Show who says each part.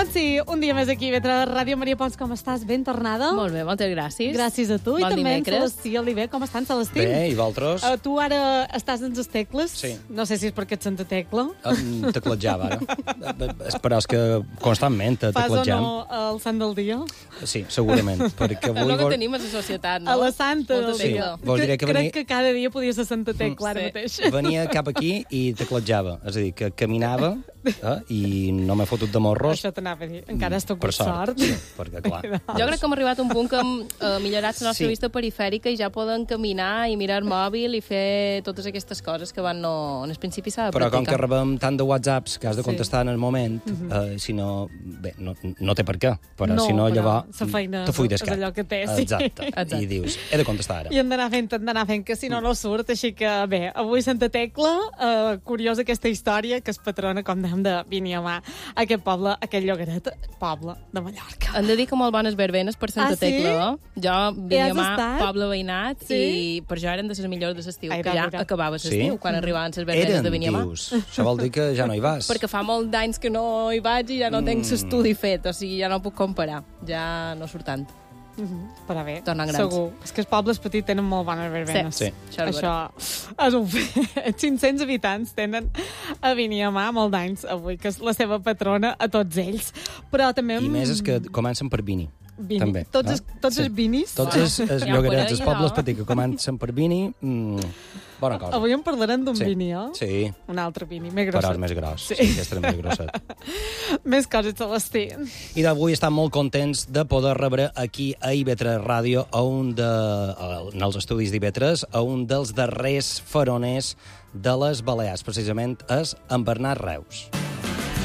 Speaker 1: sí, un dia més aquí, Vetre Ràdio. Maria Pons, com estàs? Ben tornada?
Speaker 2: Molt bé, moltes gràcies.
Speaker 1: Gràcies a tu.
Speaker 2: Bon
Speaker 1: I també
Speaker 2: dimecres.
Speaker 1: en Celestí Oliver. Com estan, Celestí?
Speaker 3: Bé, i vosaltres?
Speaker 1: Tu ara estàs en les tecles?
Speaker 3: Sí.
Speaker 1: No sé si és perquè ets Santa Tecla.
Speaker 3: Teclatjava, ara. Però és que constantment
Speaker 1: Fas o
Speaker 3: teclatjam.
Speaker 1: no el sant del dia?
Speaker 3: Sí, segurament. Perquè
Speaker 2: És
Speaker 3: avui...
Speaker 2: el que tenim a la societat, no?
Speaker 1: A la santa
Speaker 2: Molta
Speaker 1: del
Speaker 3: Sí,
Speaker 1: dia.
Speaker 3: vols dir que
Speaker 1: Crec que cada dia podia ser Santa Tecla ara
Speaker 2: Sí.
Speaker 1: mateix.
Speaker 3: Venia cap aquí i teclatjava. És a dir, que caminava i no m'he fotut de morros.
Speaker 1: Això t'anava a dir. Encara has
Speaker 3: Per
Speaker 1: tocat sort.
Speaker 3: Sí, perquè, clar...
Speaker 2: Jo crec que hem arribat a un punt que hem millorat la nostra
Speaker 3: Sí.
Speaker 2: vista perifèrica i ja poden caminar i mirar el mòbil i fer totes aquestes coses que van no... En el principi s'ha de
Speaker 3: Però com que
Speaker 2: practicar.
Speaker 3: rebem tant de whatsapps que has de
Speaker 1: Sí.
Speaker 3: contestar en el moment, si no... Bé, no té per què, però
Speaker 1: No,
Speaker 3: si no,
Speaker 1: però
Speaker 3: llavors...
Speaker 1: la feina
Speaker 3: te full
Speaker 1: és
Speaker 3: d'escat.
Speaker 1: allò que té, sí.
Speaker 3: Exacte.
Speaker 2: Exacte.
Speaker 3: I dius, he de contestar ara.
Speaker 1: I hem d'anar fent, que si no, no surt. Així que, bé, avui Santa Tecla, curiosa aquesta història, que és patrona, com dèiem, de Viniamà, aquest poble, aquest llogaret, poble de Mallorca.
Speaker 2: Hem de dir que molt bones verbenes per Santa
Speaker 1: Ah, sí?
Speaker 2: Tecla. Jo venia a
Speaker 1: estat?
Speaker 2: poble veïnat
Speaker 1: Sí?
Speaker 2: i per jo eren de les millors de l'estiu,
Speaker 1: Ai,
Speaker 2: que ja
Speaker 1: mira.
Speaker 2: acabava
Speaker 3: Sí?
Speaker 2: l'estiu, quan arribaven les verbenes
Speaker 3: Eren,
Speaker 2: de Viniamà.
Speaker 3: dius. Això vol dir que ja no hi vas.
Speaker 2: Perquè fa molt d'anys que no hi vaig i ja no tenc l'estudi fet, o sigui, ja no puc comparar. Ja no surt tant.
Speaker 1: Però bé,
Speaker 2: Tornen grans.
Speaker 1: segur. És que els pobles petits tenen molt bones verbenes.
Speaker 3: Sí.
Speaker 2: Això és
Speaker 1: Això és un fet. 500 habitants tenen a Viniamà molt d'anys avui, que és la seva patrona a tots ells. Però també...
Speaker 3: I més és que comencen per Vini.
Speaker 1: Vini.
Speaker 3: També.
Speaker 1: Tots,
Speaker 3: Sí.
Speaker 1: els vinis.
Speaker 3: Tots els
Speaker 2: Ja ho
Speaker 3: llogarets, els
Speaker 2: coneixia,
Speaker 3: pobles
Speaker 2: no?
Speaker 3: petits que comencen per Vini, bona cosa.
Speaker 1: Avui en parlarem d'un
Speaker 3: Sí.
Speaker 1: vini, eh?
Speaker 3: Sí,
Speaker 1: Un altre vini, més
Speaker 3: però
Speaker 1: grosset.
Speaker 3: és més gros.
Speaker 1: Sí.
Speaker 3: Sí, aquest era més grosset.
Speaker 1: Més coses, Celestí.
Speaker 3: I d'avui estan molt contents de poder rebre aquí a IB3 Ràdio, en els estudis d'IB3, a un dels darrers faroners de les Balears, precisament és en Bernat Reus.